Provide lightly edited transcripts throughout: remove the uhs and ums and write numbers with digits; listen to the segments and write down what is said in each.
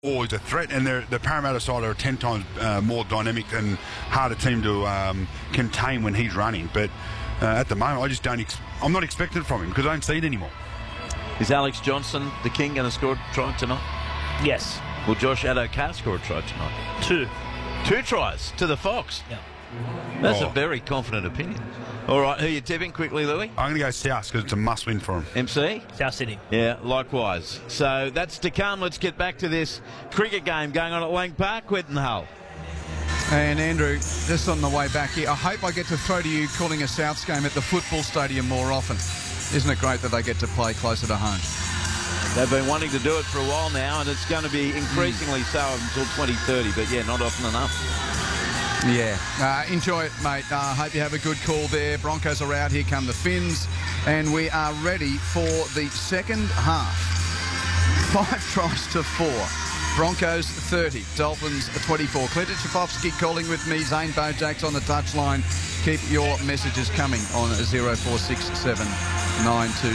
always a threat, and the Parramatta side are 10 times more dynamic and harder team to contain when he's running. But at the moment, I just don't. I'm not expecting it from him because I don't see it anymore. Is Alex Johnson, the king, going to score a try tonight? Yes. Will Josh Addo-Carr score a try tonight? 2. 2 tries to the Fox. Yeah. That's a very confident opinion. All right, who are you tipping quickly, Louis? I'm going to go South because it's a must-win for him. MC? South Sydney. Yeah, likewise. So that's to come. Let's get back to this cricket game going on at Lang Park, Quentin Hull. And Andrew, just on the way back here, I hope I get to throw to you calling a Souths game at the football stadium more often. Isn't it great that they get to play closer to home? They've been wanting to do it for a while now, and it's going to be increasingly so until 2030, but yeah, not often enough. Yeah, enjoy it, mate. Hope you have a good call there. Broncos are out. Here come the Finns, and we are ready for the second half. 5 tries to 4. Broncos 30, Dolphins 24. Clinton Schifofsky calling with me. Zane Bojacks on the touchline. Keep your messages coming on 0467 920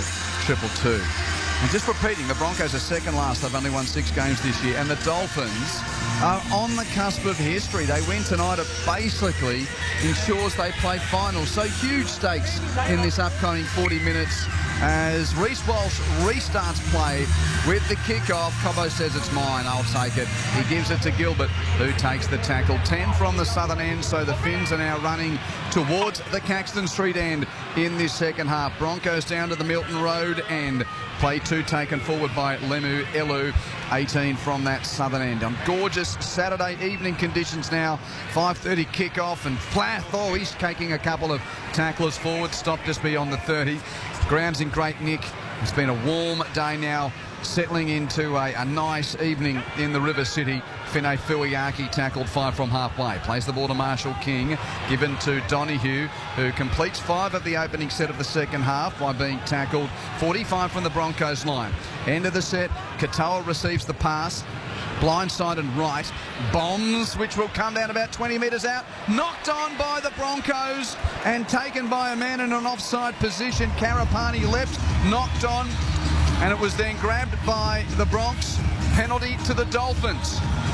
222. And just repeating, the Broncos are second last. They've only won 6 games this year. And the Dolphins are on the cusp of history. They win tonight. It basically ensures they play finals. So huge stakes in this upcoming 40 minutes as Reece Walsh restarts play with the kickoff. Cobbo says it's mine, I'll take it. He gives it to Gilbert, who takes the tackle. 10 from the southern end, so the Finns are now running towards the Caxton Street end in this second half. Broncos down to the Milton Road end. Play 2 taken forward by Lemu Elu, 18 from that southern end. On gorgeous Saturday evening conditions now. 5:30 kickoff, and Plath, oh, he's taking a couple of tacklers forward, stopped just beyond the 30. Ground's in great nick. It's been a warm day now, settling into a nice evening in the River City. Finay Fuiaki tackled 5 from halfway. Plays the ball to Marshall King, given to Donahue, who completes 5 of the opening set of the second half by being tackled. 45 from the Broncos line. End of the set, Katoa receives the pass. Blindside and right. Bombs, which will come down about 20 metres out. Knocked on by the Broncos and taken by a man in an offside position. Karapani left, knocked on, and it was then grabbed by the Bronx. Penalty to the Dolphins.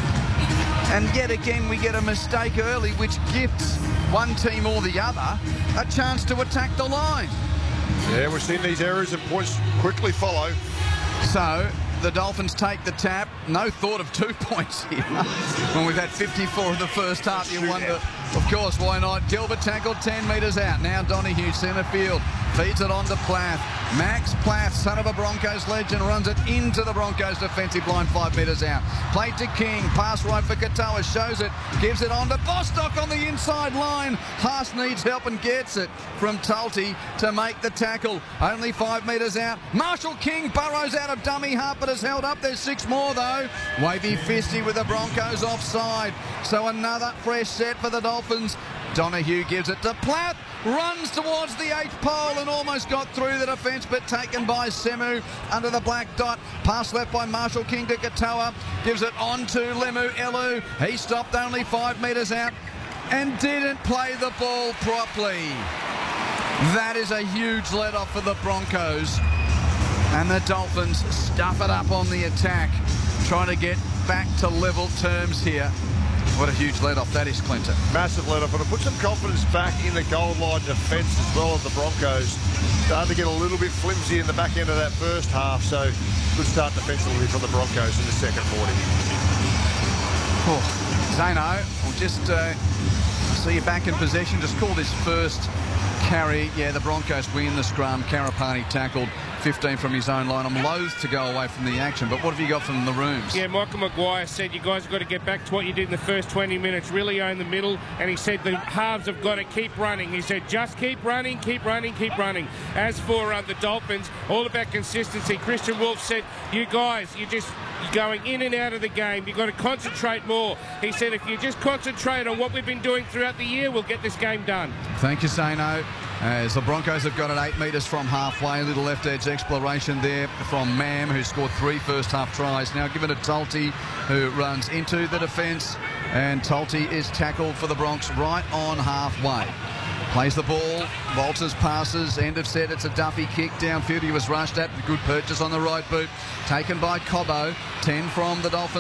And yet again we get a mistake early which gifts one team or the other a chance to attack the line. Yeah, we've seen these errors and points quickly follow. So the Dolphins take the tap. No thought of 2 points here. When we've had 54 in the first half, you wonder, of course, why not? Gilbert tackled 10 metres out. Now Donahue, centre field, feeds it on to Plath. Max Plath, son of a Broncos legend, runs it into the Broncos defensive line 5 metres out. Play to King, pass right for Katoa, shows it, gives it on to Bostock on the inside line. Haas needs help and gets it from Tulty to make the tackle. Only 5 metres out. Marshall King burrows out of dummy half, but is held up. There's 6 more though. Wavy Fisty with the Broncos offside. So another fresh set for the Dolphins. Donahue gives it to Plath, runs towards the 8th pole and almost got through the defence, but taken by Semu under the black dot. Pass left by Marshall King to Katoa, gives it on to Lemu Elu. He stopped only 5 metres out and didn't play the ball properly. That is a huge let-off for the Broncos. And the Dolphins stuff it up on the attack, trying to get back to level terms here. What a huge let-off that is, Clinton. Massive let-off, and it put some confidence back in the goal line defence as well as the Broncos. Started to get a little bit flimsy in the back end of that first half, so good start defensively from the Broncos in the second 40. Zano, we'll just see you back in possession. Just call this first carry. Yeah, the Broncos win the scrum. Karapani tackled 15 from his own line. I'm loath to go away from the action, but what have you got from the rooms? Yeah, Michael Maguire said you guys have got to get back to what you did in the first 20 minutes, really own the middle, and he said the halves have got to keep running. He said just keep running, keep running, keep running. As for the Dolphins, all about consistency. Christian Wolf said, you guys, you're going in and out of the game. You've got to concentrate more. He said if you just concentrate on what we've been doing throughout the year, we'll get this game done. Thank you, Zano. As the Broncos have got it 8 metres from halfway. A little left edge exploration there from Mam, who scored 3 first half tries. Now given to Tulty, who runs into the defence. And Tulty is tackled for the Bronx right on halfway. Plays the ball, Walters passes, end of set, it's a Duffy kick downfield. He was rushed at, good purchase on the right boot. Taken by Cobbo, 10 from the Dolphins.